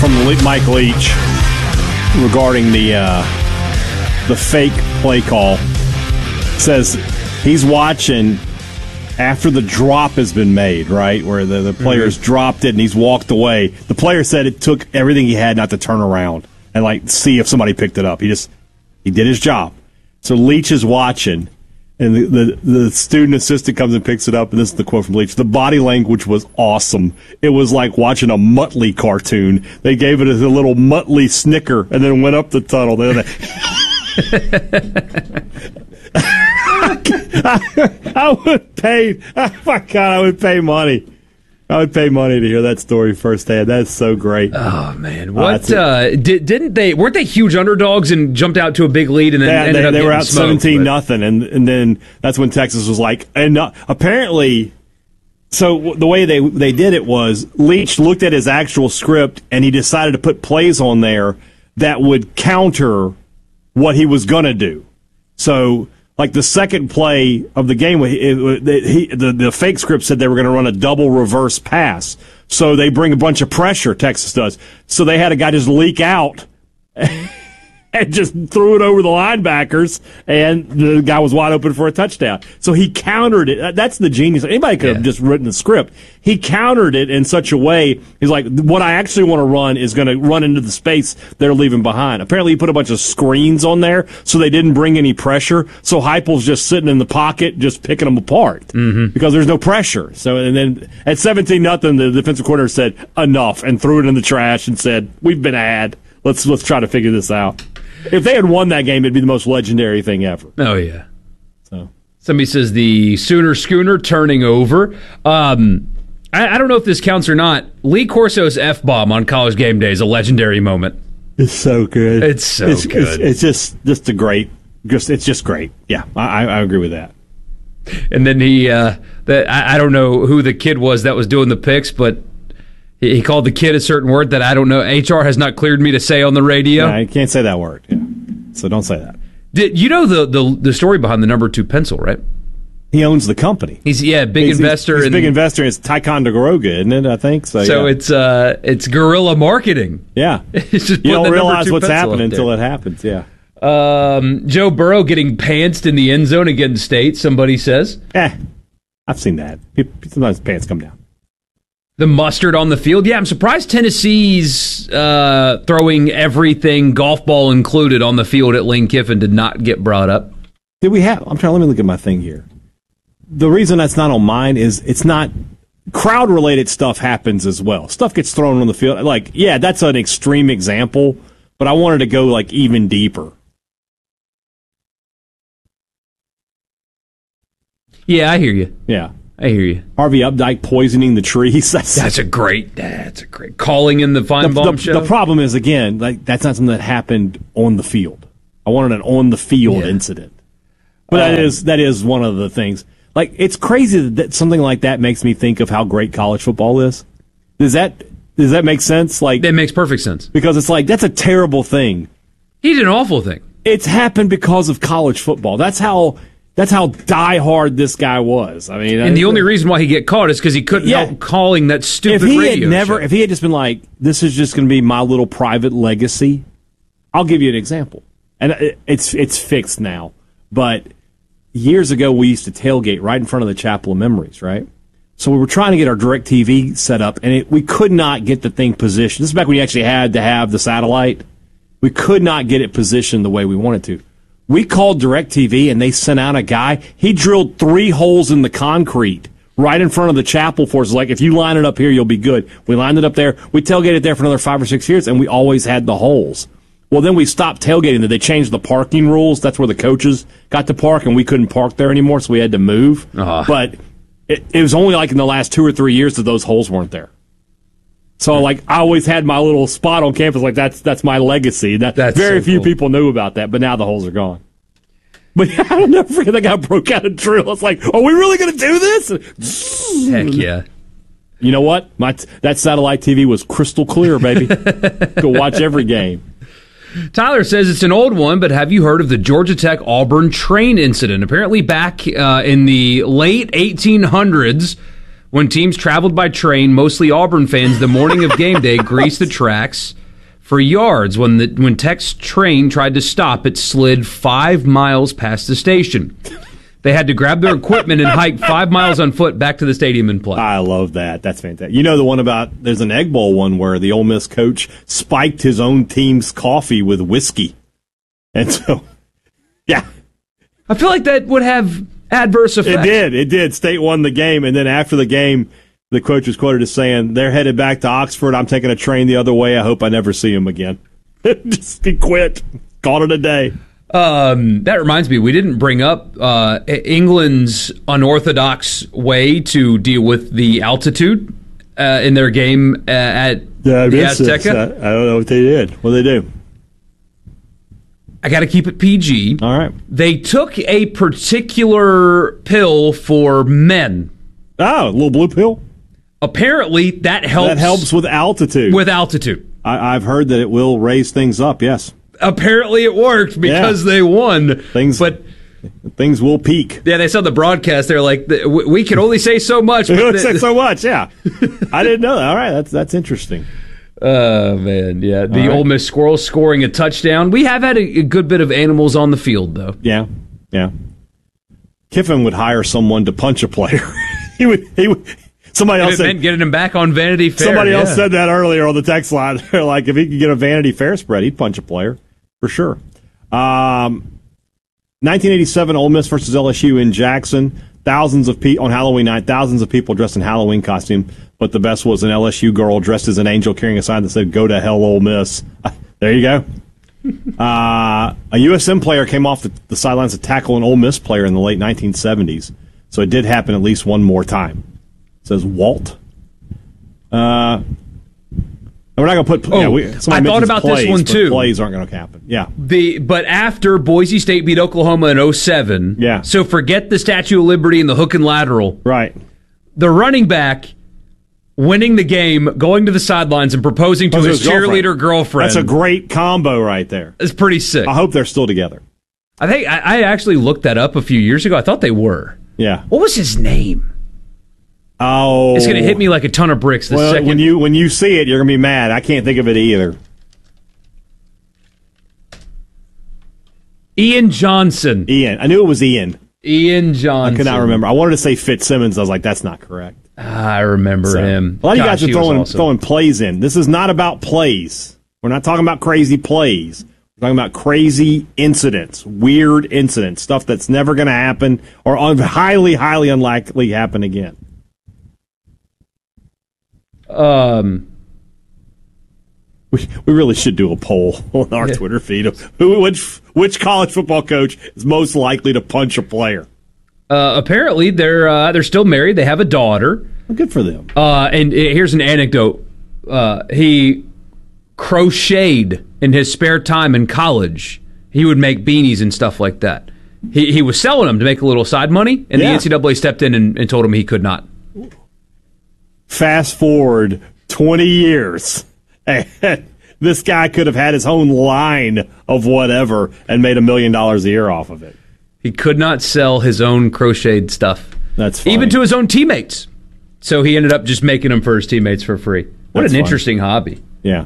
from Mike Leach regarding the fake play call. Says he's watching after the drop has been made, right, where the players dropped it and he's walked away. The player said it took everything he had not to turn around and see if somebody picked it up. He did his job. So Leach is watching, and the student assistant comes and picks it up, and this is the quote from Leach. The body language was awesome. It was like watching a Muttley cartoon. They gave it a little Muttley snicker and then went up the tunnel. I would pay. Oh my God! I would pay money. I would pay money to hear that story firsthand. That's so great. Oh man, what didn't they? Weren't they huge underdogs and jumped out to a big lead and then ended up they were out smoked, 17-0, and then that's when Texas was like, and apparently. So the way they did it was Leach looked at his actual script and he decided to put plays on there that would counter what he was gonna do. So. Like the second play of the game, the fake script said they were going to run a double reverse pass. So they bring a bunch of pressure, Texas does. So they had a guy just leak out and just threw it over the linebackers, and the guy was wide open for a touchdown. So he countered it. That's the genius. Anybody could have just written the script. He countered it in such a way, he's like, what I actually want to run is going to run into the space they're leaving behind. Apparently he put a bunch of screens on there so they didn't bring any pressure. So Heupel's just sitting in the pocket, just picking them apart because there's no pressure. So, and then at 17-0, the defensive coordinator said, enough, and threw it in the trash and said, we've been had. Let's try to figure this out. If they had won that game, it'd be the most legendary thing ever. Oh, yeah. So somebody says the Sooner schooner turning over. I don't know if this counts or not. Lee Corso's F-bomb on College Game Day is a legendary moment. It's so good. It's good. It's just a great. It's just great. Yeah, I agree with that. And then I don't know who the kid was that was doing the picks, but he called the kid a certain word that I don't know. HR has not cleared me to say on the radio. I can't say that word. Yeah. So don't say that. Did you know the story behind the number 2 pencil, right? He owns the company. He's big investor. He's a big investor. It's Ticonderoga, isn't it? I think so. So yeah. It's guerrilla marketing. Yeah, it's just you don't realize what's happening until it happens. Yeah. Joe Burrow getting pantsed in the end zone against State. Somebody says. I've seen that. Sometimes pants come down. The mustard on the field. Yeah, I'm surprised Tennessee's throwing everything, golf ball included, on the field at Lane Kiffin did not get brought up. Let me look at my thing here. The reason that's not on mine is it's not crowd-related stuff happens as well. Stuff gets thrown on the field. That's an extreme example, but I wanted to go even deeper. Yeah, I hear you. Yeah. I hear you. Harvey Updike poisoning the trees. That's a great calling in the Feinbaum show. The problem is, again, that's not something that happened on the field. I wanted an on the field incident. But that is one of the things. It's crazy that something like that makes me think of how great college football is. Does that make sense? That makes perfect sense. Because it's that's a terrible thing. He did an awful thing. It's happened because of college football. That's how diehard this guy was. I mean, and the only reason why he get caught is because he couldn't help calling that stupid radio show. If he had just been this is just going to be my little private legacy, I'll give you an example. And it's fixed now. But years ago, we used to tailgate right in front of the Chapel of Memories, right? So we were trying to get our DirecTV set up, and we could not get the thing positioned. This is back when you actually had to have the satellite. We could not get it positioned the way we wanted to. We called DirecTV, and they sent out a guy. He drilled 3 holes in the concrete right in front of the chapel for us. If you line it up here, you'll be good. We lined it up there. We tailgated there for another 5 or 6 years, and we always had the holes. Well, then we stopped tailgating. They changed the parking rules. That's where the coaches got to park, and we couldn't park there anymore, so we had to move. But it was only in the last 2 or 3 years that those holes weren't there. So, I always had my little spot on campus. That's my legacy. That's very few people knew about that, but now the holes are gone. But I'll never forget that guy broke out a drill. It's are we really going to do this? Heck yeah. You know what? That satellite TV was crystal clear, baby. Go watch every game. Tyler says it's an old one, but have you heard of the Georgia Tech Auburn train incident? Apparently back in the late 1800s, When teams traveled by train, mostly Auburn fans, the morning of game day, greased the tracks for yards. When Tech's train tried to stop, it slid 5 miles past the station. They had to grab their equipment and hike 5 miles on foot back to the stadium and play. I love that. That's fantastic. You know the one about, there's an Egg Bowl one where the Ole Miss coach spiked his own team's coffee with whiskey. And so, yeah. I feel like that would have adverse effects. It did. State won the game, and then after the game, the coach was quoted as saying, they're headed back to Oxford. I'm taking a train the other way. I hope I never see him again. Just he quit. Called it a day. That reminds me, we didn't bring up England's unorthodox way to deal with the altitude in their game at the Azteca. I don't know what they did. What did they do? I got to keep it PG. All right. They took a particular pill for men. Oh, a little blue pill? Apparently, that helps. That helps with altitude. With altitude. I've heard that it will raise things up, yes. Apparently it worked because they won. Things will peak. Yeah, they saw the broadcast. They're like, we can only say so much. We only say so much, yeah. I didn't know that. All right, that's interesting. Oh, man, yeah. The Ole Miss Squirrels scoring a touchdown. We have had a good bit of animals on the field, though. Yeah. Kiffin would hire someone to punch a player. he would. Somebody else said, getting him back on Vanity Fair. Somebody else said that earlier on the text line. They're like, if he could get a Vanity Fair spread, he'd punch a player for sure. 1987 Ole Miss versus LSU in Jackson. Thousands of people on Halloween night. Thousands of people dressed in Halloween costume. But the best was an LSU girl dressed as an angel carrying a sign that said, "Go to hell, Ole Miss." There you go. A USM player came off the sidelines to tackle an Ole Miss player in the late 1970s. So it did happen at least one more time. It says Walt. We're not going to put. I thought about plays, this one too. Plays aren't going to happen. Yeah. But after Boise State beat Oklahoma in 2007, yeah. So forget the Statue of Liberty and the hook and lateral. Right. The running back winning the game, going to the sidelines and proposing to his cheerleader girlfriend. That's a great combo right there. It's pretty sick. I hope they're still together. I think I actually looked that up a few years ago. I thought they were. Yeah. What was his name? Oh, it's going to hit me like a ton of bricks the second. When you see it, you're going to be mad. I can't think of it either. Ian Johnson. I knew it was Ian. Ian Johnson. I could not remember. I wanted to say Fitzsimmons. I was like, that's not correct. I remember him. A lot of you guys are throwing plays in. This is not about plays. We're not talking about crazy plays. We're talking about crazy incidents, weird incidents, stuff that's never going to happen or highly, highly unlikely happen again. We really should do a poll on our Twitter feed of which college football coach is most likely to punch a player. Apparently, they're still married. They have a daughter. Well, good for them. And here's an anecdote. He crocheted in his spare time in college. He would make beanies and stuff like that. He was selling them to make a little side money, and the NCAA stepped in and told him he could not. Fast forward 20 years. This guy could have had his own line of whatever and made $1 million a year off of it. He could not sell his own crocheted stuff. That's funny. Even to his own teammates. So he ended up just making them for his teammates for free. What an interesting hobby. Yeah.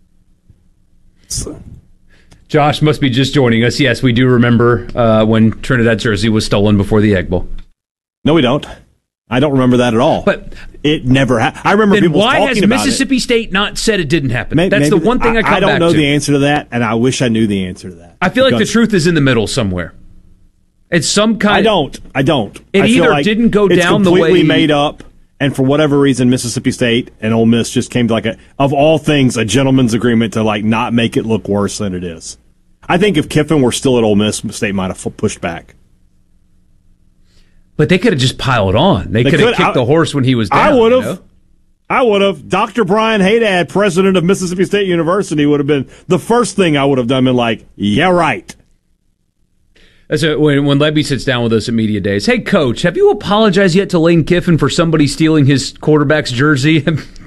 Josh must be just joining us. Yes, we do remember when Trinidad's jersey was stolen before the Egg Bowl. No, we don't. I don't remember that at all. But it never happened. I remember people talking about it. Why has Mississippi State not said it didn't happen? That's the one thing I come back to. I don't know the answer to that, and I wish I knew the answer to that. I feel like the truth is in the middle somewhere. It's some kind. I don't. It either didn't go down the way. It's completely made up, and for whatever reason, Mississippi State and Ole Miss just came to of all things, a gentleman's agreement to not make it look worse than it is. I think if Kiffin were still at Ole Miss, State might have pushed back. But they could have just piled on. They could have kicked the horse when he was down. I would have. You know? I would have. Dr. Brian Haydad, president of Mississippi State University, would have been the first thing I would have done. Been yeah, right. So when Lebby sits down with us at Media Days, hey, Coach, have you apologized yet to Lane Kiffin for somebody stealing his quarterback's jersey?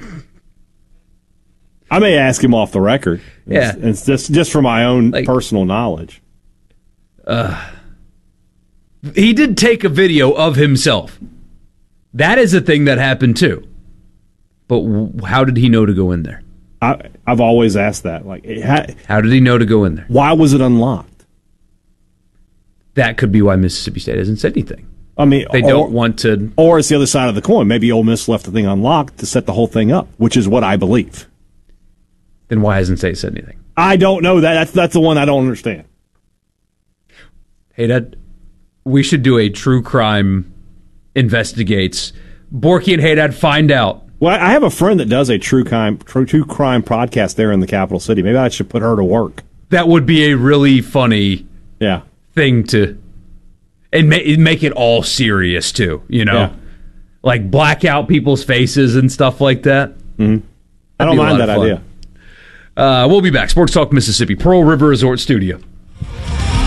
I may ask him off the record. Yeah. It's just for my own personal knowledge. He did take a video of himself That is a thing that happened too. But how did he know to go in there? I've always asked that. Like, how did he know to go in there? Why was it unlocked? That could be why Mississippi State hasn't said anything. I mean, they don't want to. Or it's the other side of the coin. Maybe Ole Miss left the thing unlocked to set the whole thing up, which is what I believe. Then why hasn't State said anything? I don't know that. That's the one I don't understand. Hey, Dad, we should do a true crime investigates. Borky and Hey Dad find out. Well, I have a friend that does a true crime podcast there in the capital city. Maybe I should put her to work. That would be a really funny thing to... And make it all serious, too, you know? Yeah. Like black out people's faces and stuff like that. Mm-hmm. I don't mind that idea. We'll be back. Sports Talk Mississippi, Pearl River Resort Studio.